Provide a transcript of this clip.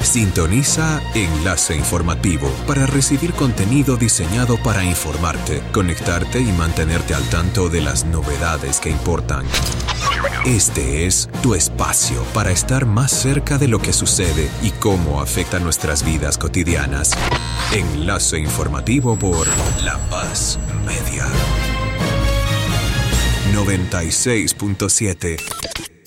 Sintoniza Enlace Informativo para recibir contenido diseñado para informarte, conectarte y mantenerte al tanto de las novedades que importan. Este es tu espacio para estar más cerca de lo que sucede y cómo afecta nuestras vidas cotidianas. Enlace Informativo por La Paz Media. 96.7